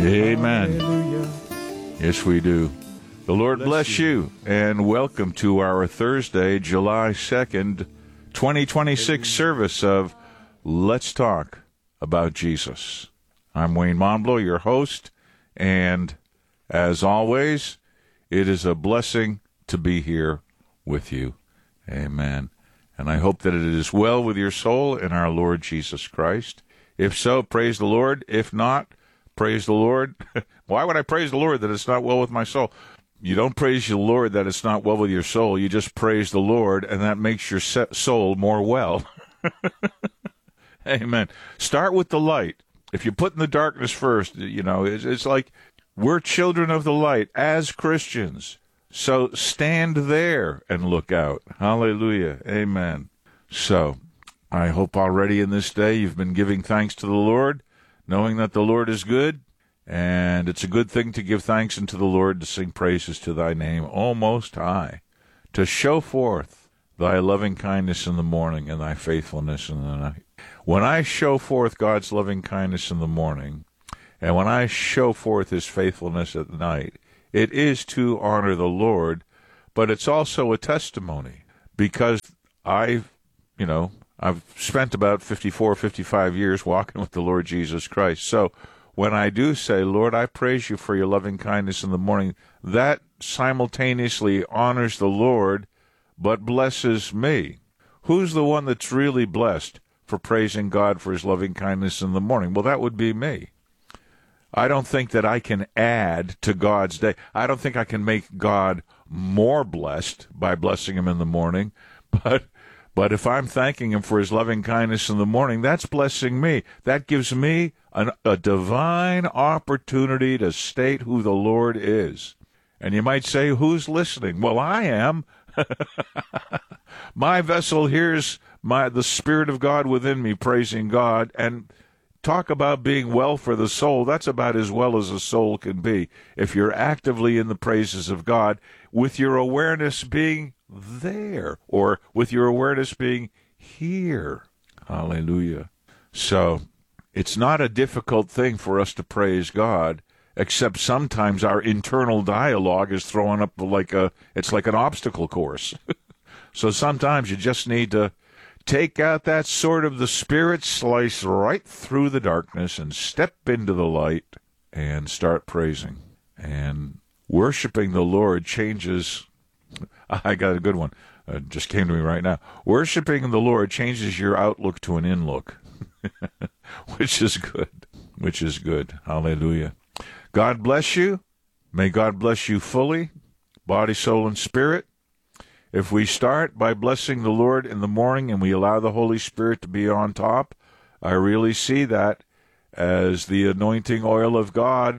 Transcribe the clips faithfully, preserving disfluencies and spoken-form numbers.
Amen. Hallelujah. Yes, we do. The Lord bless, Bless you. you. and welcome to our Thursday, July second, twenty twenty-six service of Let's Talk About Jesus. I'm Wayne Monblow, your host, and as always, it is a blessing to be here with you. Amen. And I hope that it is well with your soul in our Lord Jesus Christ. If so, praise the Lord. If not, praise the Lord. Why would I praise the Lord that it's not well with my soul? You don't praise the Lord that it's not well with your soul. You just praise the Lord, and that makes your soul more well. Amen. Start with the light. If you put in the darkness first, you know, it's, it's like we're children of the light as Christians. So stand there and look out. Hallelujah. Amen. So I hope already in this day you've been giving thanks to the Lord, knowing that the Lord is good, and it's a good thing to give thanks unto the Lord, to sing praises to thy name, O Most High, to show forth thy loving kindness in the morning and thy faithfulness in the night. When I show forth God's loving kindness in the morning, and when I show forth his faithfulness at night, it is to honor the Lord, but it's also a testimony, because I've, you know, I've spent about fifty-four, fifty-five years walking with the Lord Jesus Christ. So when I do say, Lord, I praise you for your loving kindness in the morning, that simultaneously honors the Lord, but blesses me. Who's the one that's really blessed for praising God for his loving kindness in the morning? Well, that would be me. I don't think that I can add to God's day. I don't think I can make God more blessed by blessing him in the morning, but But if I'm thanking him for his loving kindness in the morning, that's blessing me. That gives me an, a divine opportunity to state who the Lord is. And you might say, who's listening? Well, I am. My vessel hears my the Spirit of God within me praising God. And talk about being well for the soul. That's about as well as a soul can be. If you're actively in the praises of God, with your awareness being there, or with your awareness being here. Hallelujah. So it's not a difficult thing for us to praise God, except sometimes our internal dialogue is throwing up like a, it's like an obstacle course. So sometimes you just need to take out that sword of the Spirit, slice right through the darkness, and step into the light and start praising. And worshiping the Lord changes. I got a good one. Uh, just came to me right now. Worshiping the Lord changes your outlook to an in-look, which is good, which is good. Hallelujah. God bless you. May God bless you fully, body, soul, and spirit. If we start by blessing the Lord in the morning and we allow the Holy Spirit to be on top, I really see that as the anointing oil of God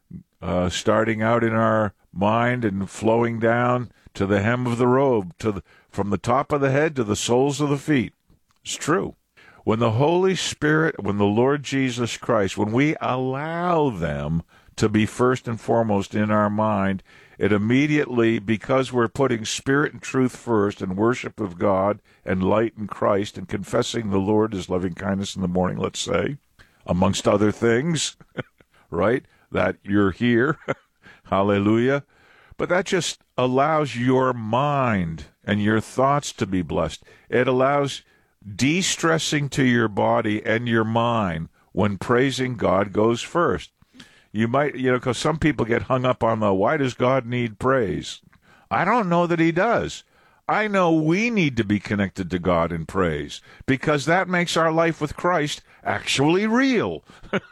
uh, starting out in our mind and flowing down to the hem of the robe, to the, from the top of the head to the soles of the feet. It's true. When the Holy Spirit, when the Lord Jesus Christ, when we allow them to be first and foremost in our mind, it immediately, because we're putting spirit and truth first, and worship of God and light in Christ, and confessing the Lord, his loving kindness in the morning, let's say, amongst other things, right, that you're here. Hallelujah. But that just allows your mind and your thoughts to be blessed. It allows de-stressing to your body and your mind when praising God goes first. You might, you know, because some people get hung up on the, why does God need praise? I don't know that he does. I know we need to be connected to God in praise, because that makes our life with Christ actually real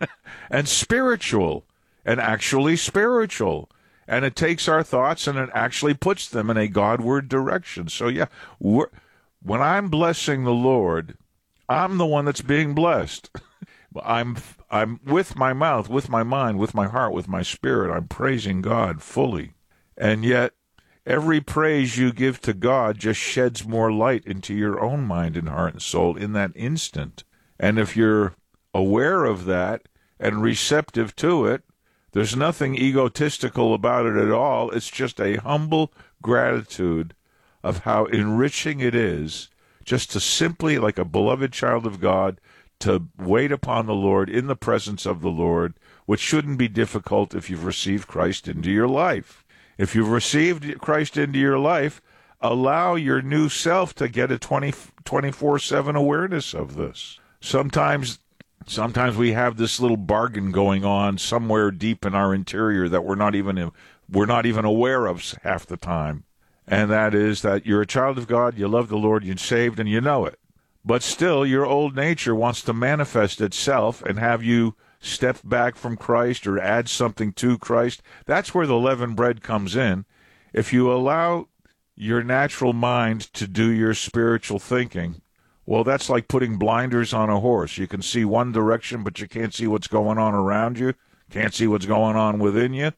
and spiritual and actually spiritual. And it takes our thoughts and it actually puts them in a Godward direction. So, yeah, we're, when I'm blessing the Lord, I'm the one that's being blessed. I'm I'm with my mouth, with my mind, with my heart, with my spirit. I'm praising God fully. And yet, every praise you give to God just sheds more light into your own mind and heart and soul in that instant. And if you're aware of that and receptive to it, there's nothing egotistical about it at all. It's just a humble gratitude of how enriching it is just to simply, like a beloved child of God, to wait upon the Lord in the presence of the Lord which shouldn't be difficult if you've received Christ into your life. If you've received Christ into your life, allow your new self to get a twenty-four seven awareness of this. Sometimes sometimes we have this little bargain going on somewhere deep in our interior that we're not even we're not even aware of half the time. And that is that you're a child of God, you love the Lord, you're saved, and you know it. But still, your old nature wants to manifest itself and have you step back from Christ or add something to Christ. That's where the leavened bread comes in. If you allow your natural mind to do your spiritual thinking, well, that's like putting blinders on a horse. You can see one direction, but you can't see what's going on around you, can't see what's going on within you.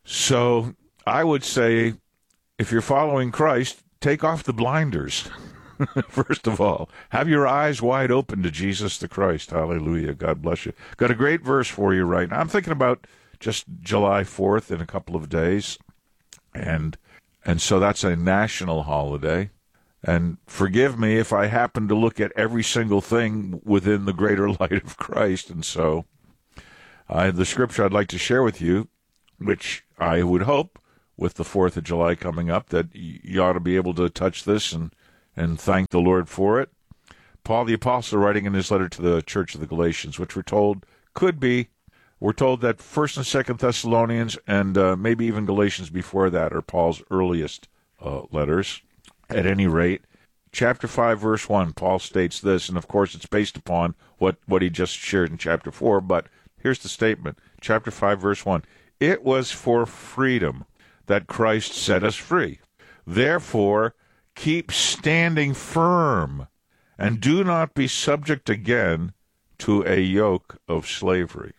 So I would say, if you're following Christ, take off the blinders. First of all, have your eyes wide open to Jesus the Christ. Hallelujah. God bless you. Got a great verse for you right now. I'm thinking about just July fourth in a couple of days. And and so that's a national holiday. And forgive me if I happen to look at every single thing within the greater light of Christ. And so I, the scripture I'd like to share with you, which I would hope with the fourth of July coming up, that you ought to be able to touch this and and thank the Lord for it. Paul the Apostle, writing in his letter to the church of the Galatians, which we're told could be, we're told that First and Second Thessalonians and uh, maybe even Galatians before that are Paul's earliest uh, letters. At any rate, chapter five, verse one, Paul states this, and of course it's based upon what, what he just shared in chapter four, but here's the statement. Chapter five, verse one, it was for freedom that Christ set us free. Therefore, keep standing firm, and do not be subject again to a yoke of slavery.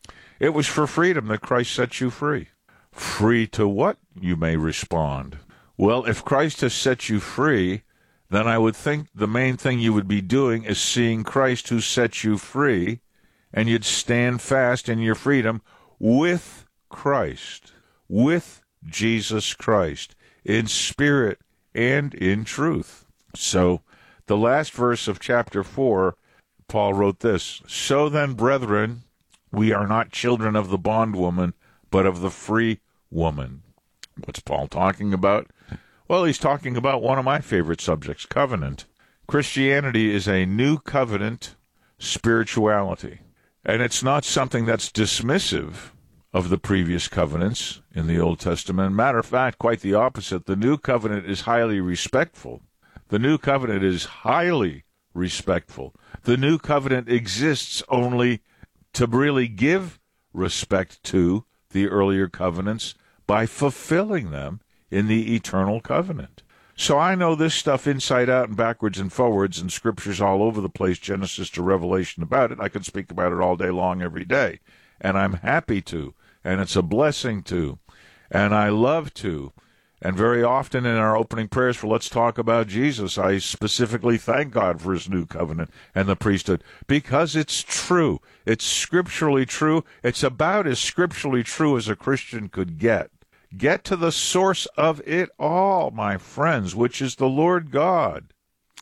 It was for freedom that Christ set you free. Free to what, you may respond? Well, if Christ has set you free, then I would think the main thing you would be doing is seeing Christ who set you free, and you'd stand fast in your freedom with Christ, with Jesus Christ, in spirit and in truth. So, the last verse of chapter four, Paul wrote this, so then, brethren, we are not children of the bondwoman, but of the free woman. What's Paul talking about? Well, he's talking about one of my favorite subjects, covenant. Christianity is a new covenant spirituality, and it's not something that's dismissive of the previous covenants in the Old Testament. Matter of fact, quite the opposite. The new covenant is highly respectful. The new covenant is highly respectful. The new covenant exists only to really give respect to the earlier covenants by fulfilling them in the eternal covenant. So I know this stuff inside out and backwards and forwards, and scriptures all over the place, Genesis to Revelation, about it. I could speak about it all day long every day, and I'm happy to. And it's a blessing to, and I love to. And very often in our opening prayers for Let's Talk About Jesus, I specifically thank God for his new covenant and the priesthood, because it's true. It's scripturally true. It's about as scripturally true as a Christian could get. Get to the source of it all, my friends, which is the Lord God.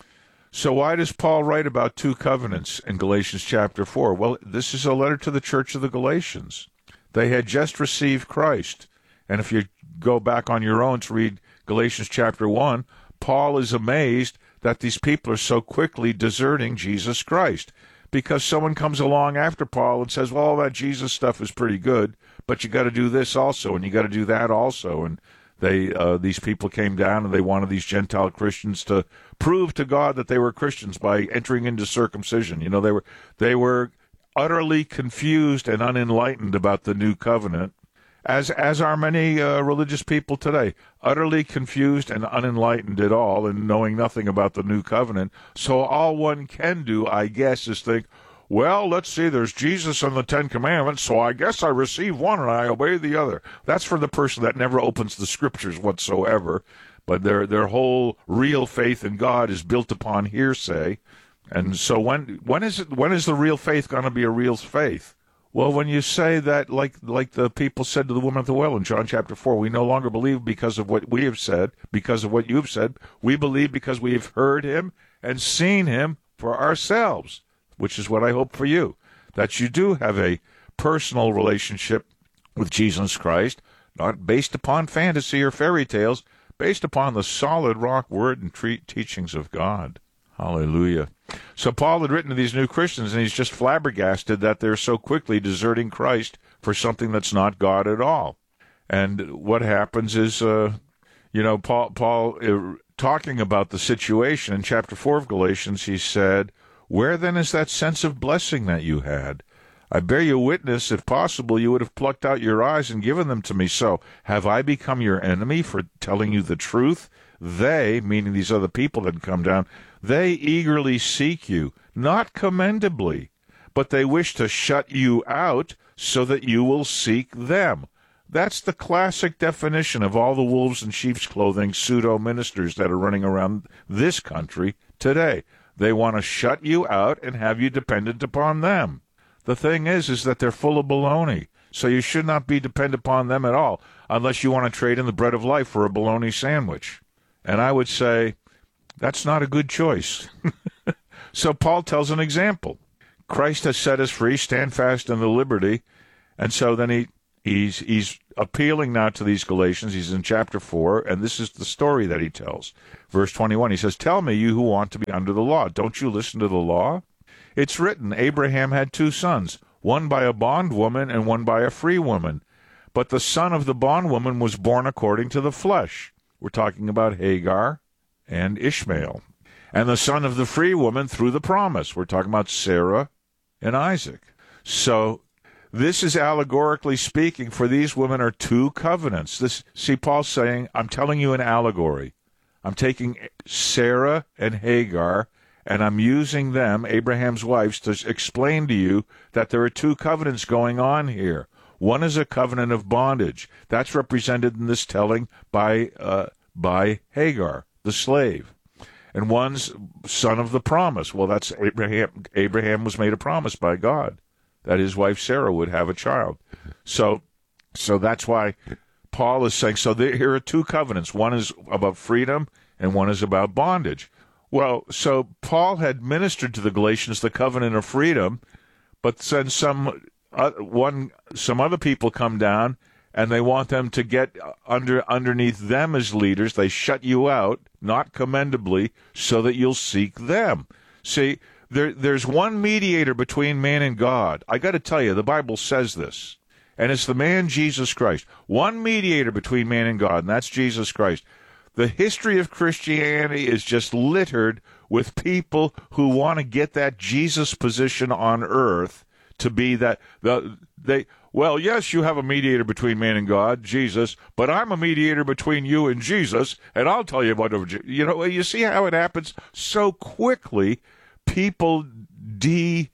So why does Paul write about two covenants in Galatians chapter four? Well, this is a letter to the church of the Galatians. They had just received Christ. And if you go back on your own to read Galatians chapter one, Paul is amazed that these people are so quickly deserting Jesus Christ. Because someone comes along after Paul and says, well, all that Jesus stuff is pretty good, but you got to do this also, and you got to do that also. And they, uh, these people came down and they wanted these Gentile Christians to prove to God that they were Christians by entering into circumcision. You know, they were, they were utterly confused and unenlightened about the new covenant, as as are many uh, religious people today, utterly confused and unenlightened at all, and knowing nothing about the new covenant. So all one can do, I guess, is think, well, let's see, there's Jesus and the Ten Commandments, so I guess I receive one and I obey the other. That's for the person that never opens the scriptures whatsoever, but their their whole real faith in God is built upon hearsay. And so when when is it when is the real faith going to be a real faith? Well, when you say that, like like the people said to the woman at the well in John chapter four, we no longer believe because of what we have said, because of what you've said. We believe because we have heard him and seen him for ourselves, which is what I hope for you, that you do have a personal relationship with Jesus Christ, not based upon fantasy or fairy tales, based upon the solid rock word and tre- teachings of God. Hallelujah. So Paul had written to these new Christians, and he's just flabbergasted that they're so quickly deserting Christ for something that's not God at all. And what happens is, uh, you know, Paul, Paul uh, talking about the situation in chapter four of Galatians, he said, "Where then is that sense of blessing that you had? I bear you witness, if possible, you would have plucked out your eyes and given them to me. So have I become your enemy for telling you the truth? They," meaning these other people that had come down, "they eagerly seek you, not commendably, but they wish to shut you out so that you will seek them." That's the classic definition of all the wolves in sheep's clothing pseudo-ministers that are running around this country today. They want to shut you out and have you dependent upon them. The thing is, is that they're full of baloney, so you should not be dependent upon them at all, unless you want to trade in the bread of life for a bologna sandwich. And I would say, that's not a good choice. So Paul tells an example. Christ has set us free, stand fast in the liberty. And so then he he's he's appealing now to these Galatians. He's in chapter four, and this is the story that he tells. Verse twenty-one, he says, "Tell me, you who want to be under the law, don't you listen to the law? It's written, Abraham had two sons, one by a bondwoman and one by a free woman. But the son of the bondwoman was born according to the flesh." We're talking about Hagar and Ishmael. "And the son of the free woman through the promise." We're talking about Sarah and Isaac. So this is allegorically speaking, for these women are two covenants. This, see, Paul's saying, I'm telling you an allegory. I'm taking Sarah and Hagar, and I'm using them, Abraham's wives, to explain to you that there are two covenants going on here. One is a covenant of bondage. That's represented in this telling by uh, by Hagar, the slave. And one's son of the promise. Well, that's Abraham. Abraham was made a promise by God that his wife Sarah would have a child. So, so that's why Paul is saying, so there, here are two covenants. One is about freedom, and one is about bondage. Well, so Paul had ministered to the Galatians the covenant of freedom, but then some uh, one some other people come down and they want them to get under underneath them as leaders. They shut you out, not commendably, so that you'll seek them. See, there there's one mediator between man and God. I got to tell you, the Bible says this, and it's the man Jesus Christ. One mediator between man and God, and that's Jesus Christ. The history of Christianity is just littered with people who want to get that Jesus position on earth to be that the they well, yes, you have a mediator between man and God, Jesus, but I'm a mediator between you and Jesus, and I'll tell you about it. You know, you see how it happens so quickly. People de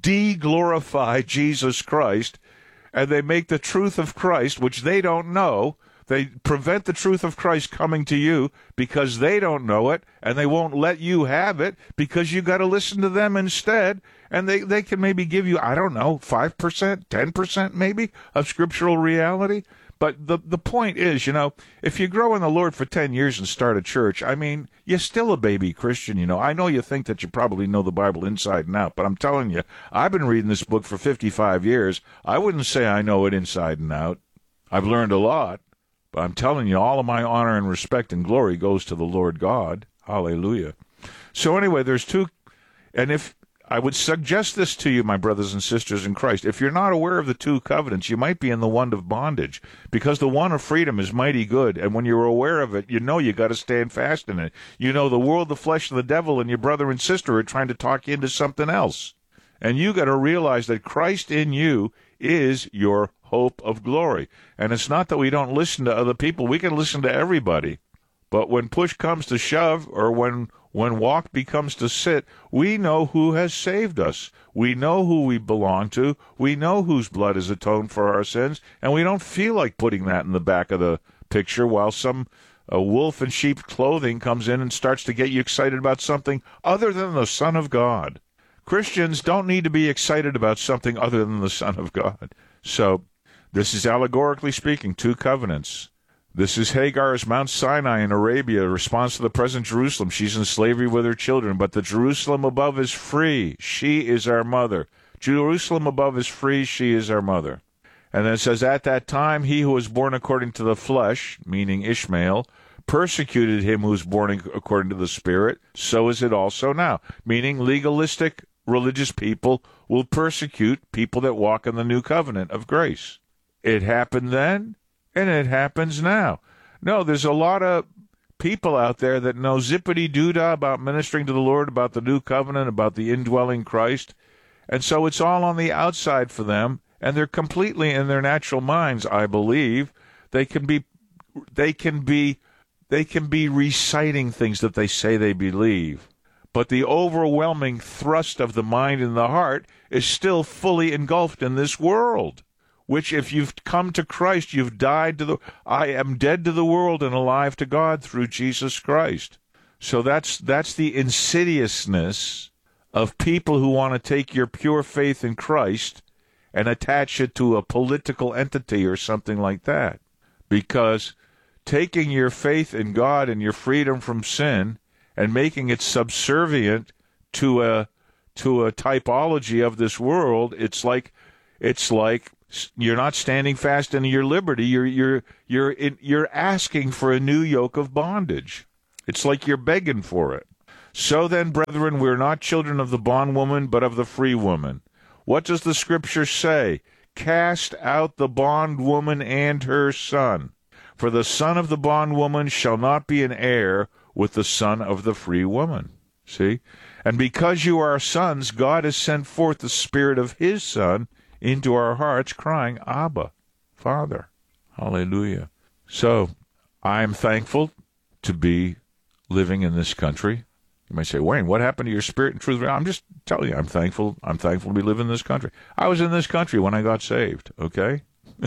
de-glorify Jesus Christ, and they make the truth of Christ, which they don't know. They prevent the truth of Christ coming to you because they don't know it, and they won't let you have it because you got to listen to them instead. And they, they can maybe give you, I don't know, five percent, ten percent maybe of scriptural reality. But the the point is, you know, if you grow in the Lord for ten years and start a church, I mean, you're still a baby Christian, you know. I know you think that you probably know the Bible inside and out, but I'm telling you, I've been reading this book for fifty-five years. I wouldn't say I know it inside and out. I've learned a lot. But I'm telling you, all of my honor and respect and glory goes to the Lord God. Hallelujah. So anyway, there's two, and if I would suggest this to you, my brothers and sisters in Christ, if you're not aware of the two covenants, you might be in the one of bondage, because the one of freedom is mighty good, and when you're aware of it, you know you got to stand fast in it. You know the world, the flesh, and the devil, and your brother and sister are trying to talk you into something else. And you got to realize that Christ in you is your hope of glory. And it's not that we don't listen to other people. We can listen to everybody. But when push comes to shove, or when when walk becomes to sit, we know who has saved us. We know who we belong to. We know whose blood has atoned for our sins. And we don't feel like putting that in the back of the picture while some a wolf in sheep's clothing comes in and starts to get you excited about something other than the Son of God. Christians don't need to be excited about something other than the Son of God. So this is allegorically speaking, two covenants. This is Hagar's Mount Sinai in Arabia, a response to the present Jerusalem. She's in slavery with her children, but the Jerusalem above is free. She is our mother. Jerusalem above is free, she is our mother. And then it says, at that time he who was born according to the flesh, meaning Ishmael, persecuted him who was born according to the Spirit, so is it also now. Meaning legalistic religious people will persecute people that walk in the new covenant of grace. It happened then, and it happens now. No, there's a lot of people out there that know zippity-doo-dah about ministering to the Lord, about the new covenant, about the indwelling Christ, and so it's all on the outside for them, and they're completely in their natural minds, I believe. They can be, they can be, they can be reciting things that they say they believe, but the overwhelming thrust of the mind and the heart is still fully engulfed in this world, which if you've come to Christ, you've died to the, I am dead to the world and alive to God through Jesus Christ. So that's, that's the insidiousness of people who want to take your pure faith in Christ and attach it to a political entity or something like that. Because taking your faith in God and your freedom from sin and making it subservient to a to a typology of this world, it's like it's like you're not standing fast in your liberty. You're you're you're in, you're asking for a new yoke of bondage. It's like you're begging for it. So then, brethren, we're not children of the bondwoman, but of the free woman. What does the Scripture say? Cast out the bondwoman and her son. For the son of the bondwoman shall not be an heir with the son of the free woman. See? And because you are sons, God has sent forth the Spirit of His Son into our hearts, crying, Abba, Father. Hallelujah. So, I'm thankful to be living in this country. You might say, Wayne, what happened to your spirit and truth? I'm just telling you, I'm thankful. I'm thankful to be living in this country. I was in this country when I got saved, okay?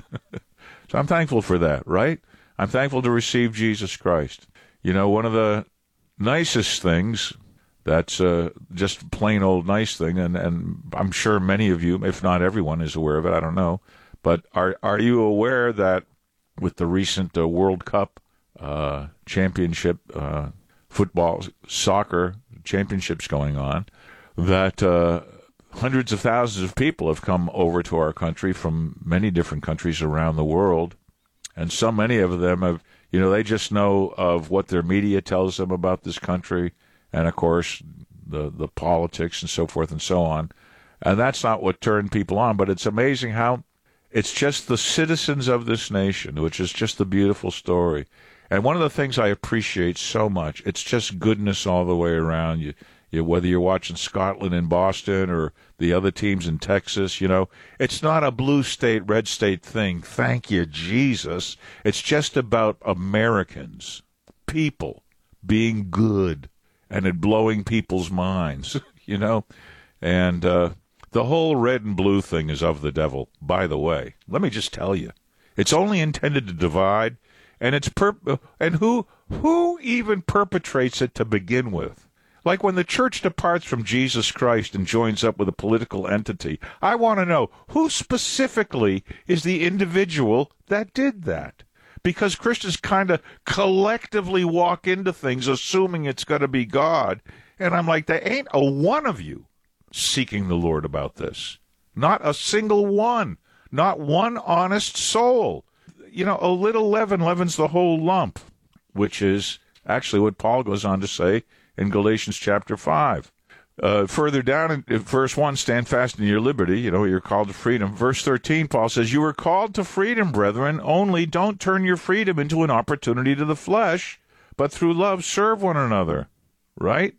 So I'm thankful for that, right? I'm thankful to receive Jesus Christ. You know, one of the nicest things, that's uh, just a plain old nice thing, and, and I'm sure many of you, if not everyone, is aware of it. I don't know. But are are you aware that with the recent uh, World Cup uh, championship, uh, football, soccer championships going on, that uh, hundreds of thousands of people have come over to our country from many different countries around the world, and so many of them have, you know, they just know of what their media tells them about this country, and of course the the politics and so forth and so on, and that's not what turned people on. But it's amazing how it's just the citizens of this nation, which is just the beautiful story. And one of the things I appreciate so much, it's just goodness all the way around. You, you, whether you're watching Scotland and Boston or the other teams in Texas, you know, it's not a blue state, red state thing. Thank you, Jesus. It's just about Americans, people, being good and it blowing people's minds, you know. And uh, the whole red and blue thing is of the devil, by the way. Let me just tell you. It's only intended to divide. And it's per- and who who even perpetrates it to begin with? Like when the church departs from Jesus Christ and joins up with a political entity, I want to know who specifically is the individual that did that. Because Christians kind of collectively walk into things assuming it's going to be God. And I'm like, there ain't a one of you seeking the Lord about this. Not a single one. Not one honest soul. You know, a little leaven leavens the whole lump, which is actually what Paul goes on to say in Galatians chapter five. Uh, further down in verse one, stand fast in your liberty. You know, you're called to freedom. Verse thirteen, Paul says, you are called to freedom, brethren, only don't turn your freedom into an opportunity to the flesh, but through love serve one another. Right?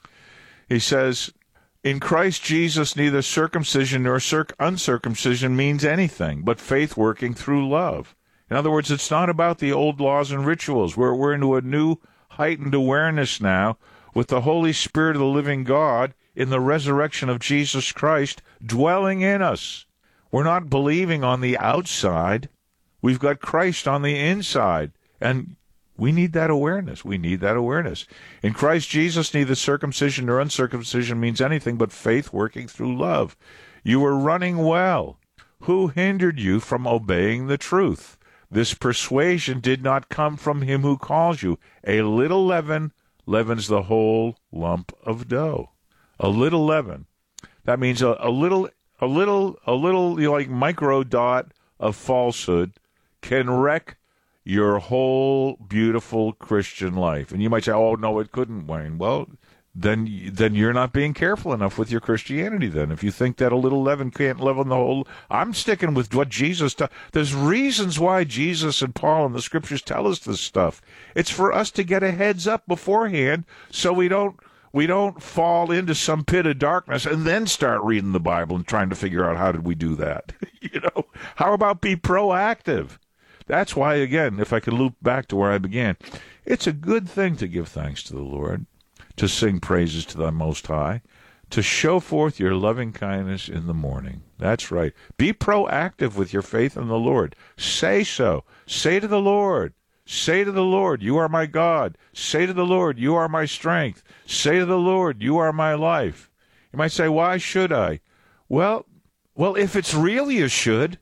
He says, in Christ Jesus, neither circumcision nor circ- uncircumcision means anything, but faith working through love. In other words, it's not about the old laws and rituals. We're, we're into a new heightened awareness now with the Holy Spirit of the living God in the resurrection of Jesus Christ dwelling in us. We're not believing on the outside. We've got Christ on the inside. And we need that awareness. We need that awareness. In Christ Jesus, neither circumcision nor uncircumcision means anything but faith working through love. You were running well. Who hindered you from obeying the truth? This persuasion did not come from him who calls you. A little leaven leavens the whole lump of dough. A little leaven. That means a, a little A little, a little, you know, like micro dot of falsehood can wreck your whole beautiful Christian life. And you might say, "Oh no, it couldn't, Wayne." Well, then, then you're not being careful enough with your Christianity. Then, if you think that a little leaven can't leaven the whole, I'm sticking with what Jesus does. There's reasons why Jesus and Paul and the Scriptures tell us this stuff. It's for us to get a heads up beforehand, so we don't. We don't fall into some pit of darkness and then start reading the Bible and trying to figure out how did we do that. You know, how about be proactive? That's why, again, if I could loop back to where I began, it's a good thing to give thanks to the Lord, to sing praises to the Most High, to show forth your loving kindness in the morning. That's right. Be proactive with your faith in the Lord. Say so. Say to the Lord, Say to the Lord, "You are my God." Say to the Lord, "You are my strength." Say to the Lord, "You are my life." You might say, "Why should I?" Well, well, if it's really a should,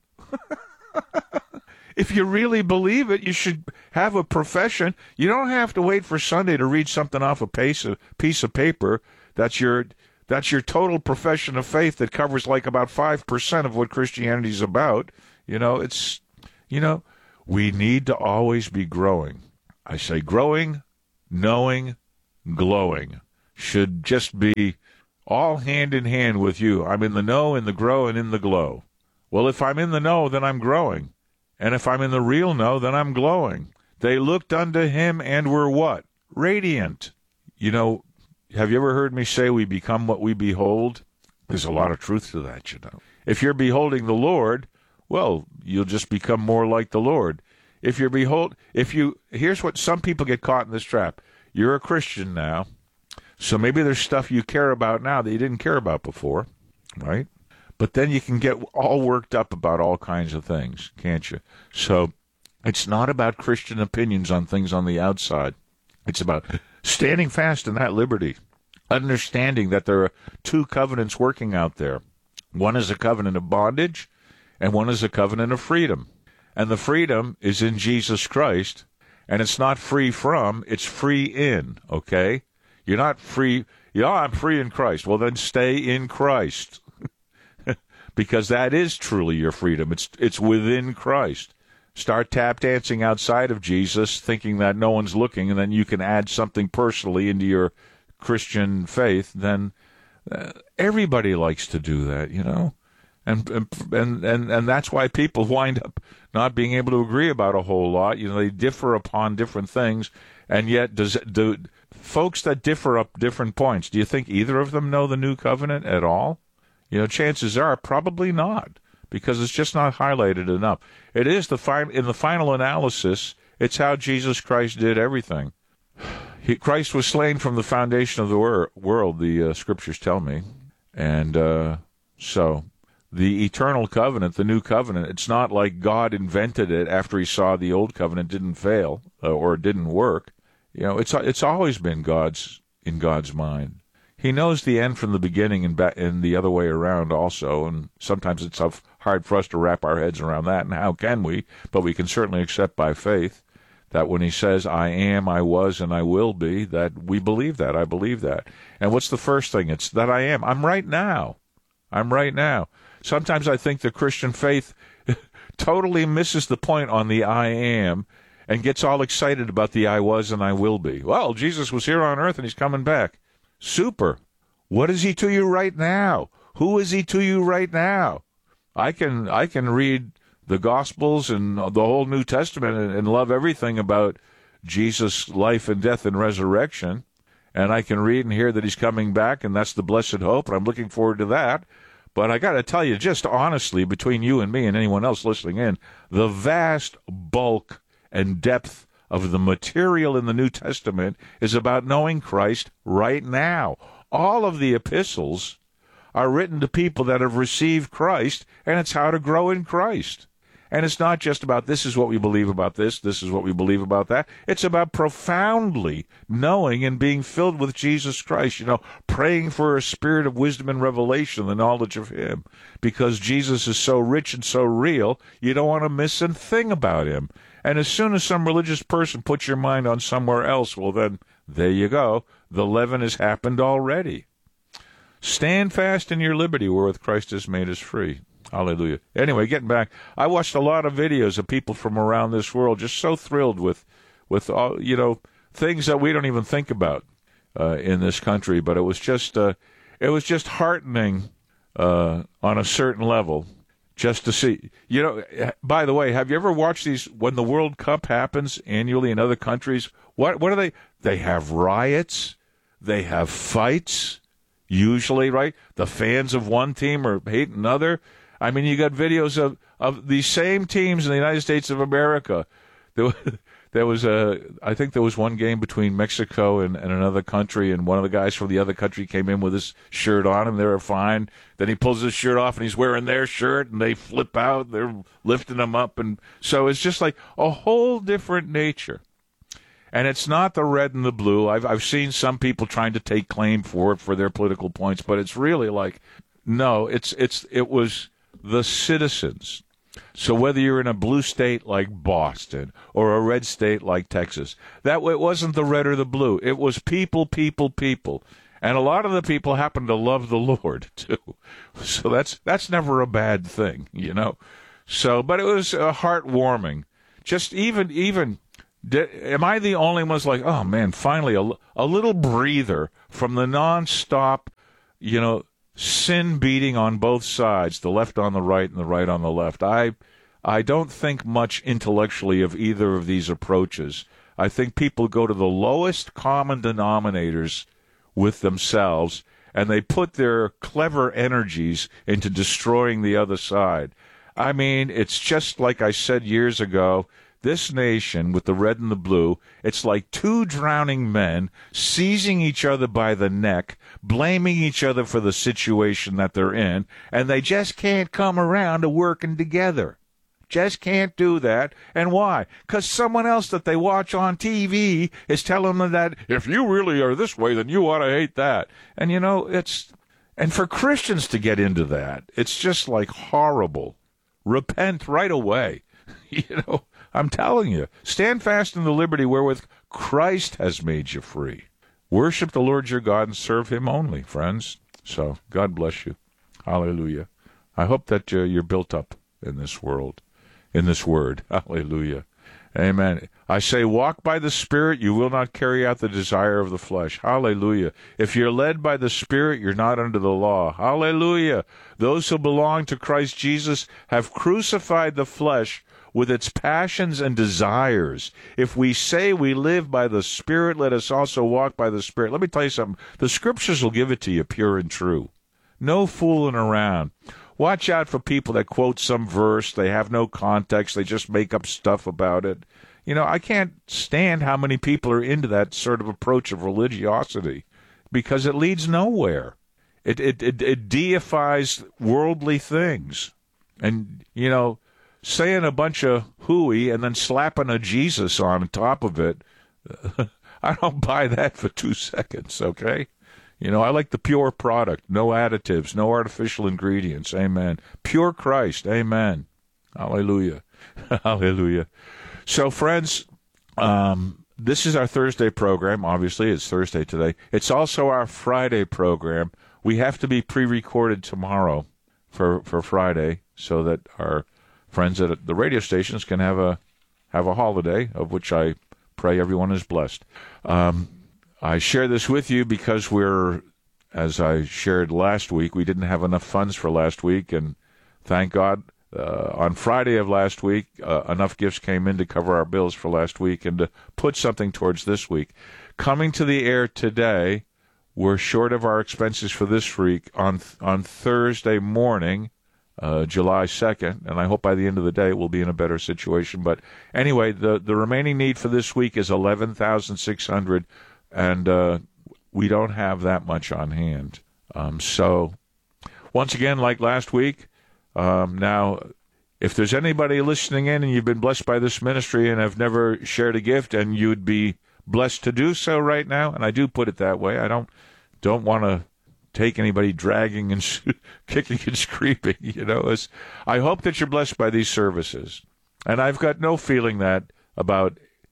if you really believe it, you should have a profession. You don't have to wait for Sunday to read something off a piece of, piece of paper. That's your that's your total profession of faith that covers like about five percent of what Christianity is about. You know, it's, you know, we need to always be growing. I say growing, knowing, glowing should just be all hand in hand with you. I'm in the know, in the grow, and in the glow. Well, if I'm in the know, then I'm growing. And if I'm in the real know, then I'm glowing. They looked unto him and were what? Radiant. You know, have you ever heard me say we become what we behold? There's a lot of truth to that, you know. If you're beholding the Lord, well, you'll just become more like the Lord. If you're behold, if you, here's what some people get caught in this trap. You're a Christian now, so maybe there's stuff you care about now that you didn't care about before, right? But then you can get all worked up about all kinds of things, can't you? So it's not about Christian opinions on things on the outside. It's about standing fast in that liberty, understanding that there are two covenants working out there. One is a covenant of bondage, and one is a covenant of freedom. And the freedom is in Jesus Christ, and it's not free from, it's free in, okay? You're not free, yeah, I'm free in Christ. Well, then stay in Christ, because that is truly your freedom. It's it's within Christ. Start tap dancing outside of Jesus, thinking that no one's looking, and then you can add something personally into your Christian faith. Then uh, everybody likes to do that, you know? And, and and and that's why people wind up not being able to agree about a whole lot. You know, they differ upon different things, and yet does do folks that differ up different points, do you think either of them know the new covenant at all? You know, chances are probably not, because it's just not highlighted enough. It is the fi- in the final analysis, it's how Jesus Christ did everything. He, Christ was slain from the foundation of the wor- world, the uh, Scriptures tell me, and uh, so. The eternal covenant, the new covenant, it's not like God invented it after he saw the old covenant didn't fail uh, or didn't work. You know, it's it's always been God's in God's mind. He knows the end from the beginning and, ba- and the other way around also, and sometimes it's tough, hard for us to wrap our heads around that, and how can we? But we can certainly accept by faith that when he says, "I am, I was, and I will be," that we believe that. I believe that. And what's the first thing? It's that I am. I'm right now. I'm right now. Sometimes I think the Christian faith totally misses the point on the I am and gets all excited about the I was and I will be. Well, Jesus was here on earth and he's coming back. Super. What is he to you right now? Who is he to you right now? I can I can read the Gospels and the whole New Testament and, and love everything about Jesus' life and death and resurrection. And I can read and hear that he's coming back, and that's the blessed hope, and I'm looking forward to that. But I got to tell you, just honestly, between you and me and anyone else listening in, the vast bulk and depth of the material in the New Testament is about knowing Christ right now. All of the epistles are written to people that have received Christ, and it's how to grow in Christ. And it's not just about this is what we believe about this, this is what we believe about that. It's about profoundly knowing and being filled with Jesus Christ, you know, praying for a spirit of wisdom and revelation, the knowledge of him. Because Jesus is so rich and so real, you don't want to miss a thing about him. And as soon as some religious person puts your mind on somewhere else, well then, there you go. The leaven has happened already. Stand fast in your liberty wherewith Christ has made us free. Hallelujah. Anyway, getting back, I watched a lot of videos of people from around this world just so thrilled with, with all, you know, things that we don't even think about uh, in this country. But it was just, uh, it was just heartening uh, on a certain level just to see. You know, by the way, have you ever watched these when the World Cup happens annually in other countries? What what are they? They have riots. They have fights. Usually, right? The fans of one team are hating another. I mean, you got videos of, of these same teams in the United States of America. There, there was a, I think there was one game between Mexico and, and another country, and one of the guys from the other country came in with his shirt on, and they were fine. Then he pulls his shirt off, and he's wearing their shirt, and they flip out. They're lifting him up, and so it's just like a whole different nature. And it's not the red and the blue. I've I've seen some people trying to take claim for it for their political points, but it's really like, no, it's it's it was the citizens. So whether you're in a blue state like Boston or a red state like Texas, that it wasn't the red or the blue. It was people, people, people. And a lot of the people happen to love the Lord, too. So that's that's never a bad thing, you know. So, but it was uh, heartwarming. Just even, even, did, am I the only one who's like, oh, man, finally a, a little breather from the nonstop, you know, sin beating on both sides, the left on the right and the right on the left. I I don't think much intellectually of either of these approaches. I think people go to the lowest common denominators with themselves, and they put their clever energies into destroying the other side. I mean, it's just like I said years ago, this nation with the red and the blue, it's like two drowning men seizing each other by the neck, blaming each other for the situation that they're in, and they just can't come around to working together. Just can't do that. And why? Because someone else that they watch on T V is telling them that if you really are this way, then you ought to hate that. And, you know, it's, and for Christians to get into that, it's just like horrible. Repent right away. You know, I'm telling you, stand fast in the liberty wherewith Christ has made you free. Worship the Lord your God and serve him only, friends. So, God bless you. Hallelujah. I hope that uh, you're built up in this world, in this word. Hallelujah. Amen. I say, walk by the Spirit, you will not carry out the desire of the flesh. Hallelujah. If you're led by the Spirit, you're not under the law. Hallelujah. Those who belong to Christ Jesus have crucified the flesh with its passions and desires. If we say we live by the Spirit, let us also walk by the Spirit. Let me tell you something. The Scriptures will give it to you pure and true. No fooling around. Watch out for people that quote some verse. They have no context. They just make up stuff about it. You know, I can't stand how many people are into that sort of approach of religiosity because it leads nowhere. It, it, it, it deifies worldly things. And, you know, saying a bunch of hooey and then slapping a Jesus on top of it, I don't buy that for two seconds, okay? You know, I like the pure product, no additives, no artificial ingredients, amen. Pure Christ, amen. Hallelujah. Hallelujah. So, friends, um, this is our Thursday program. Obviously, it's Thursday today. It's also our Friday program. We have to be pre-recorded tomorrow for, for Friday so that our friends at the radio stations can have a have a holiday, of which I pray everyone is blessed. Um, I share this with you because we're, as I shared last week, we didn't have enough funds for last week, and thank God uh, on Friday of last week, uh, enough gifts came in to cover our bills for last week and to put something towards this week. Coming to the air today, we're short of our expenses for this week on on Thursday morning, Uh, July second, and I hope by the end of the day we'll be in a better situation. But anyway, the, the remaining need for this week is eleven thousand six hundred dollars, and uh, we don't have that much on hand. Um, so, once again, like last week, um, now, if there's anybody listening in and you've been blessed by this ministry and have never shared a gift and you'd be blessed to do so right now, and I do put it that way, I don't don't want to take anybody dragging and kicking and screaming, you know. As I hope that you're blessed by these services. And I've got no feeling that about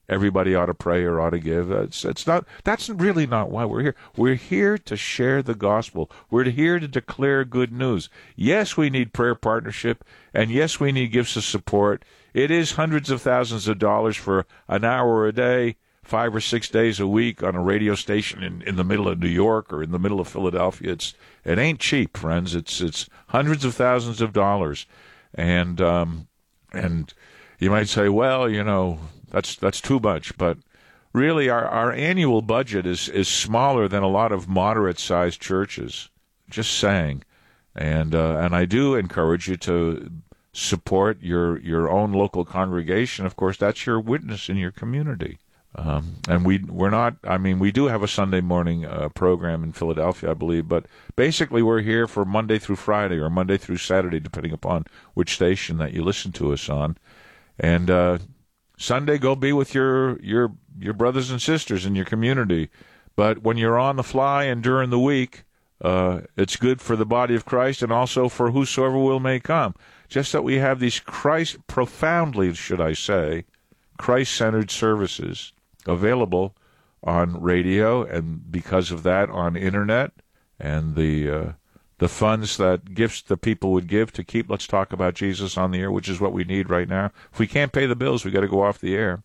everybody ought to pray or ought to give. It's, it's not. That's really not why we're here. We're here to share the gospel. We're here to declare good news. Yes, we need prayer partnership, and yes, we need gifts of support. It is hundreds of thousands of dollars for an hour a day, five or six days a week on a radio station in, in the middle of New York or in the middle of Philadelphia. It's it ain't cheap, friends. It's it's hundreds of thousands of dollars, and um, and you might say, well, you know, that's that's too much, but really, our, our annual budget is is smaller than a lot of moderate-sized churches. Just saying, and uh, and I do encourage you to support your your own local congregation. Of course, that's your witness in your community. Um, and we we're not. I mean, we do have a Sunday morning uh, program in Philadelphia, I believe, but basically we're here for Monday through Friday or Monday through Saturday, depending upon which station that you listen to us on. And uh, Sunday, go be with your your your brothers and sisters in your community. But when you're on the fly and during the week, uh, it's good for the body of Christ and also for whosoever will may come. Just that we have these Christ, profoundly, should I say, Christ-centered services available on radio, and because of that, on internet, and the uh, the funds that gifts the people would give to keep Let's Talk About Jesus on the air, which is what we need right now. If we can't pay the bills, we got to go off the air,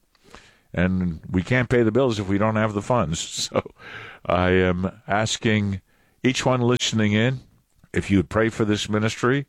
and we can't pay the bills if we don't have the funds. So I am asking each one listening in if you would pray for this ministry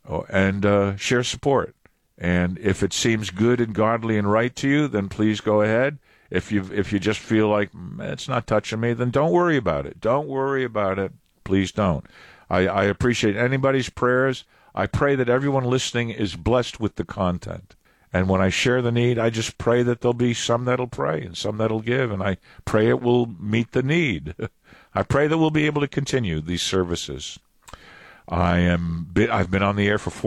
and uh, share support. And if it seems good and godly and right to you, then please go ahead. If you if you just feel like it's not touching me, then don't worry about it. Don't worry about it. Please don't. I, I appreciate anybody's prayers. I pray that everyone listening is blessed with the content. And when I share the need, I just pray that there'll be some that'll pray and some that'll give. And I pray it will meet the need. I pray that we'll be able to continue these services. I am. I've been on the air for four